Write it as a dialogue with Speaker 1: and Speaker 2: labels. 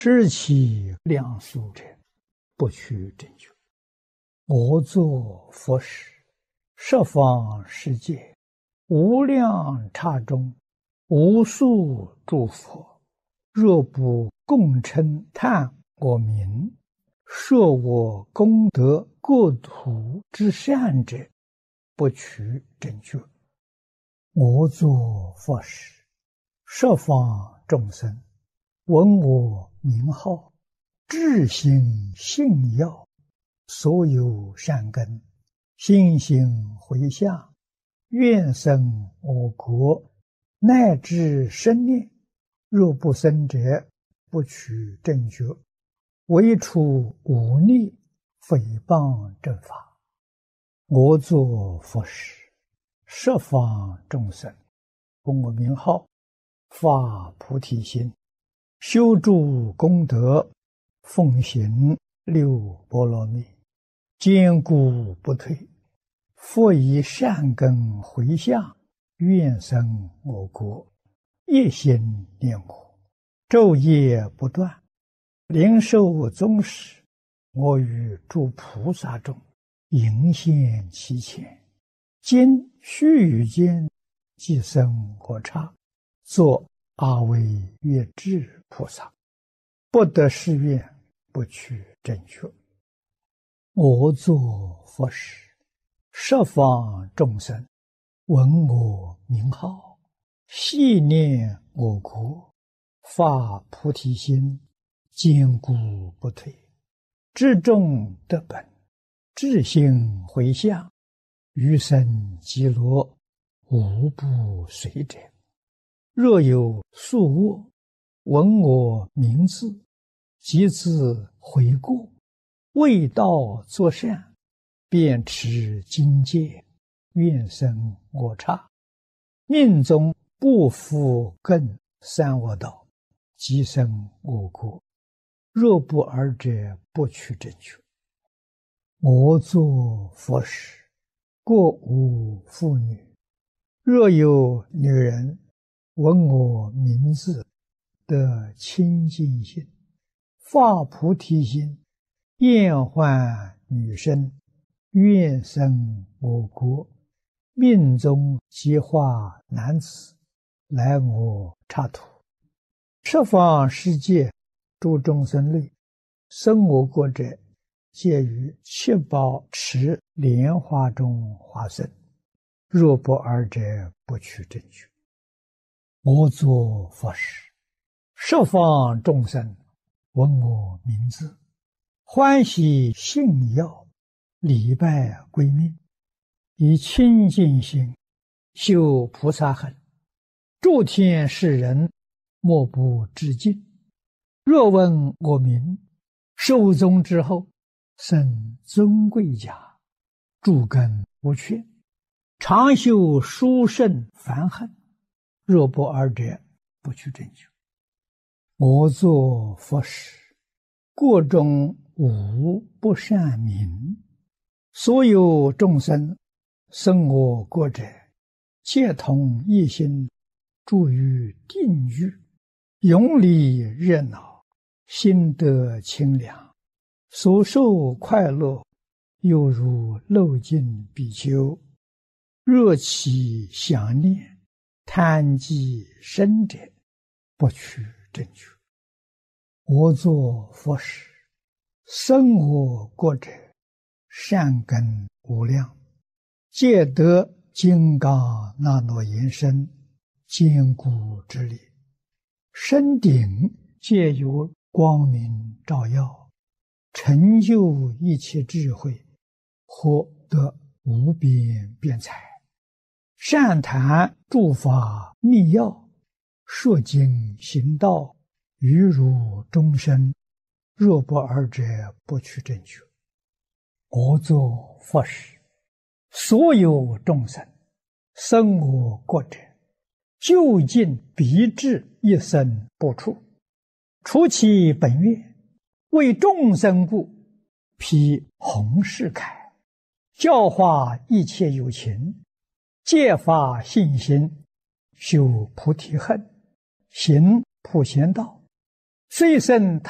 Speaker 1: 知其量俗者，不取正觉。我作佛时，十方世界无量刹中，无数诸佛，若不共称叹我名，说我功德国土之善者，不取正觉。我作佛时，十方众生闻我名号，至心信要，所有善根心行回向，愿生我国，乃至生念。若不生者，不取正觉，唯除忤逆诽谤正法。我作佛时，十方众生闻我名号，发菩提心，修诸功德，奉行六波罗蜜，坚固不退，复以善根回向，愿生我国，一心念我，昼夜不断，灵受宗室，我与诸菩萨中迎现其前，今须臾间即生我刹，作阿惟越致菩萨，不得誓愿，不取正觉。我作佛时，十方众生闻我名号，系念我国，发菩提心，坚固不退，至众得本，至心回向，余生极乐，无不随者。若有宿卧，闻我名字，即自悔过，为道作善，便持经戒，愿生我刹，命中不复更三恶道，即生我国。若不尔者，不取正觉。我作佛时，过无妇女，若有女人闻我名字，得清净心，发菩提心，厌患女身，愿生我国，命中即化男子，来我刹土。十方世界诸众生类，生我国者，皆于七宝池莲花中化生。若不尔者，不取正觉。我作佛时，十方众生闻我名字，欢喜信要，礼拜归命，以清净心修菩萨行，诸天世人莫不致敬。若闻我名，寿终之后，生尊贵家，诸根不缺，常修殊胜梵行。若不尔者，不取正觉。我作佛时，国中无不善民，所有众生生我国者，皆同一心，住于定狱，永离热闹，心得清凉，所受快乐，犹如漏尽比丘。若其想念，贪积生者，不取正觉。我作佛时，生我国者，善根无量，皆得金刚那罗延身，坚固之力，身顶皆有光明照耀，成就一切智慧，获得无边辩才，善谈诸法密要，说经行道，于如终身。若不尔者，不取正觉。我作佛时，所有众生生我国者，究竟必至一生不出，除其本愿，为众生故，披弘誓铠，教化一切有情，戒发信心，修菩提恨，行普贤道，虽生